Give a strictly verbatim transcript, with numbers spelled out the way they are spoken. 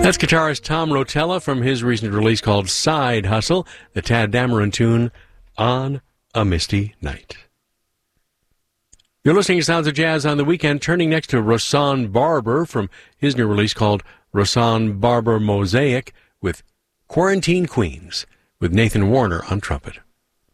That's guitarist Tom Rotella from his recent release called Side Hustle, the Tad Dameron tune, On a Misty Night. You're listening to Sounds of Jazz on the Weekend, turning next to Rahsaan Barber from his new release called Rahsaan Barber Mosaic with Quarantine Queens, with Nathan Warner on trumpet.